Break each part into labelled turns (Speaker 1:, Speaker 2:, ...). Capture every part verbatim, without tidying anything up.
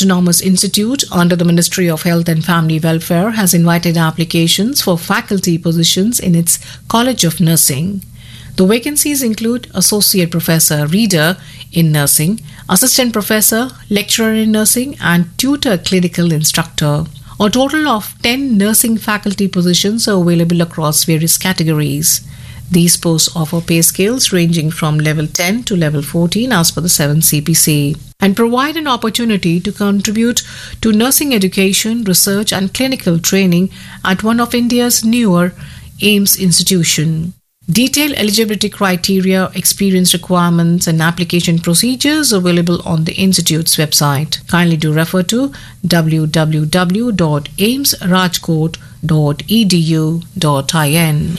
Speaker 1: Autonomous Institute under the Ministry of Health and Family Welfare has invited applications for faculty positions in its College of Nursing. The vacancies include Associate Professor Reader in Nursing, Assistant Professor, Lecturer in Nursing, and Tutor Clinical Instructor. A total of ten nursing faculty positions are available across various categories. These posts offer pay scales ranging from level ten to level fourteen as per the seventh C P C and provide an opportunity to contribute to nursing education, research and clinical training at one of India's newer AIIMS institution. Detailed eligibility criteria, experience requirements and application procedures available on the institute's website. Kindly do refer to w w w dot aims rajkot dot e d u dot i n.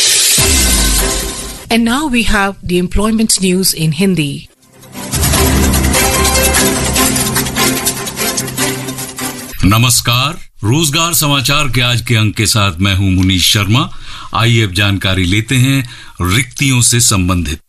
Speaker 1: And now we have the employment news in Hindi.
Speaker 2: नमस्कार, रोजगार समाचार के आज के अंक के साथ मैं हूं मुनीश शर्मा। आइए अब जानकारी लेते हैं रिक्तियों से संबंधित।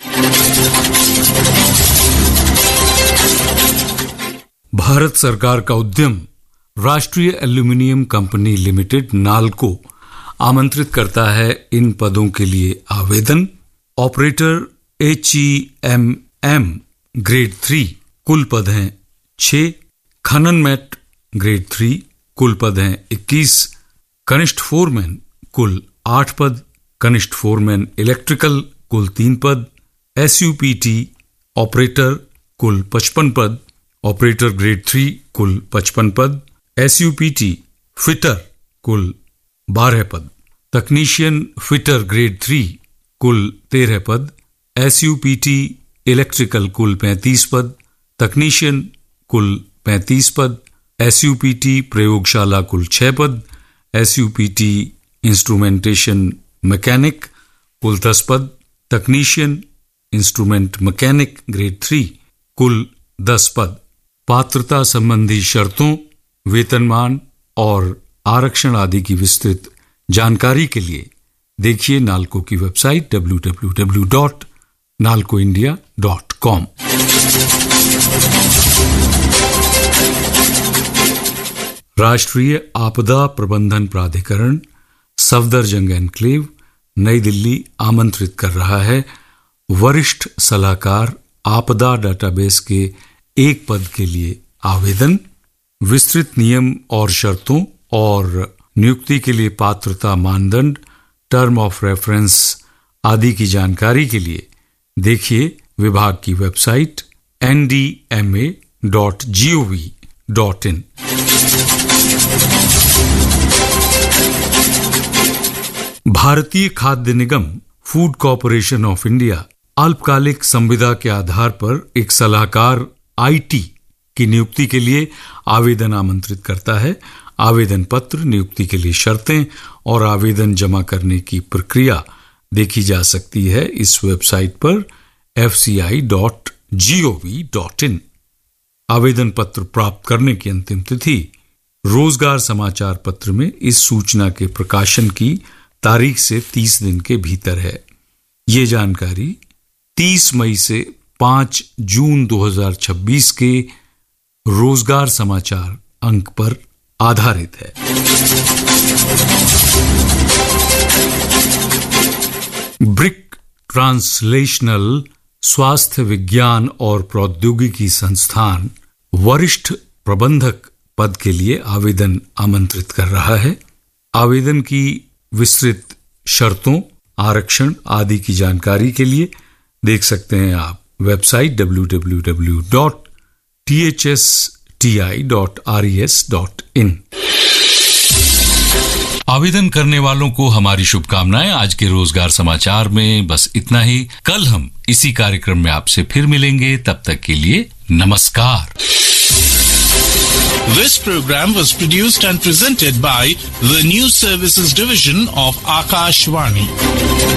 Speaker 2: भारत सरकार का उद्यम राष्ट्रीय एल्यूमिनियम कंपनी लिमिटेड नाल्को आमंत्रित करता है इन पदों के लिए आवेदन। Operator H E M M grade three कुल पद हैं छह, खनन मैट ग्रेड थ्री कुल पद हैं इक्कीस, कनिष्ठ फोरमैन कुल आठ पद, कनिष्ठ फोरमैन इलेक्ट्रिकल कुल तीन पद, एसयूपीटी ऑपरेटर कुल पचपन पद, ऑपरेटर ग्रेड थ्री कुल पचपन पद, एसयूपीटी फिटर कुल बारह पद, तकनीशियन फिटर ग्रेड थ्री कुल तेरह पद, एसयूपीटी इलेक्ट्रिकल कुल पैंतीस पद, तकनीशियन कुल पैंतीस पद, एसयूपीटी प्रयोगशाला कुल छह पद, एसयूपीटी इंस्ट्रूमेंटेशन मैकेनिक कुल दस पद, तकनीशियन इंस्ट्रूमेंट मैकेनिक ग्रेड थ्री कुल दस पद। पात्रता संबंधी शर्तों, वेतनमान और आरक्षण आदि की विस्तृत जानकारी के लिए देखिए नाल्को की website W W W dot NALCO India dot com. राष्ट्रीय आपदा प्रबंधन प्राधिकरण सफदरजंग एनक्लेव नई दिल्ली आमंत्रित कर रहा है वरिष्ठ सलाहकार आपदा डाटाबेस के एक पद के लिए आवेदन। विस्तृत नियम और शर्तों और नियुक्ति के लिए पात्रता मानदंड, टर्म ऑफ रेफरेंस आदि की जानकारी के लिए देखिए विभाग की website N D M A dot G O V dot in. भारतीय खाद्य निगम फूड कॉरपोरेशन ऑफ इंडिया अल्पकालिक संविदा के आधार पर एक सलाहकार आईटी की नियुक्ति के लिए आवेदन आमंत्रित करता है। आवेदन पत्र, नियुक्ति के लिए शर्तें और आवेदन जमा करने की प्रक्रिया देखी जा सकती है इस वेबसाइट पर F C I dot G O V dot in. आवेदन पत्र प्राप्त करने की अंतिम तिथि रोजगार समाचार पत्र में इस सूचना के प्रकाशन की तारीख से तीस दिन के भीतर है। ये जानकारी तीस मई से पांच जून दो हज़ार छब्बीस के रोजगार समाचार अंक पर आधारित है। ब्रिक ट्रांसलेशनल स्वास्थ्य विज्ञान और प्रौद्योगिकी संस्थान वरिष्ठ प्रबंधक पद के लिए आवेदन आमंत्रित कर रहा है। आवेदन की विस्तृत शर्तों, आरक्षण आदि की जानकारी के लिए देख सकते हैं आप website W W W dot T H S T I dot R E S dot in. आवेदन करने वालों को हमारी शुभकामनाएं। आज के रोजगार समाचार में बस इतना ही। कल हम इसी कार्यक्रम में आपसे फिर मिलेंगे, तब तक के लिए नमस्कार।
Speaker 3: This program was produced and presented by the News Services Division of Akashvani.